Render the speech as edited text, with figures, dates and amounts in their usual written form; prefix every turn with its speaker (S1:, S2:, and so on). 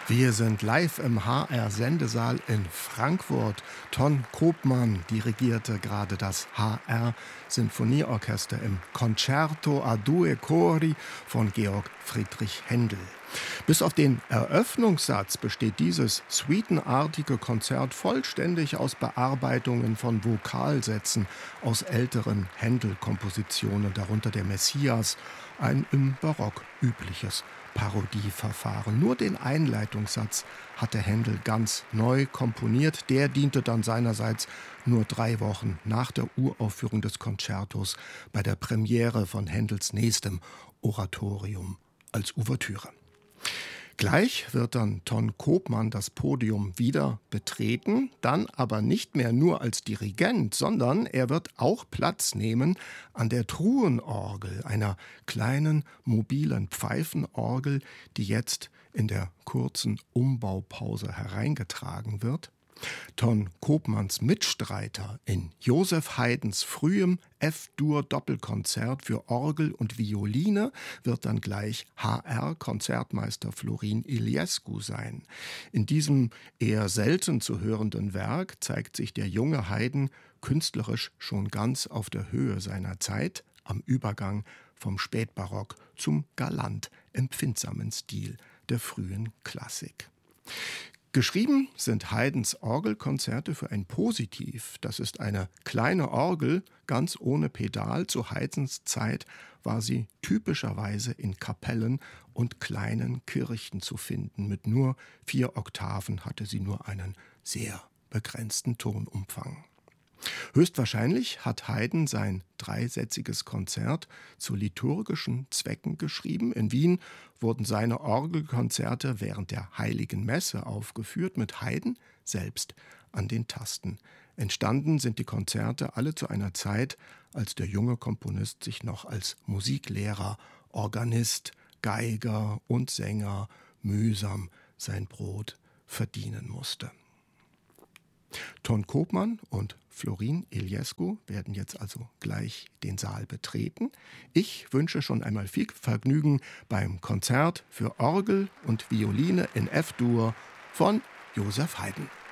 S1: Wir sind live im HR-Sendesaal in Frankfurt. Ton Koopman dirigierte gerade das HR-Sinfonieorchester im Concerto a due cori von Georg Friedrich Händel. Bis auf den Eröffnungssatz besteht dieses suitenartige Konzert vollständig aus Bearbeitungen von Vokalsätzen aus älteren Händel-Kompositionen, darunter der Messias, ein im Barock übliches Parodieverfahren. Nur den Einleitungssatz hatte Händel ganz neu komponiert. Der diente dann seinerseits nur 3 Wochen nach der Uraufführung des Concertos bei der Premiere von Händels nächstem Oratorium als Ouvertüre. Gleich wird dann Ton Koopman das Podium wieder betreten, dann aber nicht mehr nur als Dirigent, sondern er wird auch Platz nehmen an der Truhenorgel, einer kleinen mobilen Pfeifenorgel, die jetzt in der kurzen Umbaupause hereingetragen wird. Ton Koopmans Mitstreiter in Joseph Haydns frühem F-Dur-Doppelkonzert für Orgel und Violine wird dann gleich HR-Konzertmeister Florin Iliescu sein. In diesem eher selten zu hörenden Werk zeigt sich der junge Haydn künstlerisch schon ganz auf der Höhe seiner Zeit, am Übergang vom Spätbarock zum galant empfindsamen Stil der frühen Klassik. Geschrieben sind Haydns Orgelkonzerte für ein Positiv. Das ist eine kleine Orgel, ganz ohne Pedal. Zu Haydns Zeit war sie typischerweise in Kapellen und kleinen Kirchen zu finden. Mit nur 4 Oktaven hatte sie nur einen sehr begrenzten Tonumfang. Höchstwahrscheinlich hat Haydn sein 3-sätziges Konzert zu liturgischen Zwecken geschrieben. In Wien wurden seine Orgelkonzerte während der Heiligen Messe aufgeführt, mit Haydn selbst an den Tasten. Entstanden sind die Konzerte alle zu einer Zeit, als der junge Komponist sich noch als Musiklehrer, Organist, Geiger und Sänger mühsam sein Brot verdienen musste. Ton Koopman und Florin Iliescu werden jetzt also gleich den Saal betreten. Ich wünsche schon einmal viel Vergnügen beim Konzert für Orgel und Violine in F-Dur von Joseph Haydn.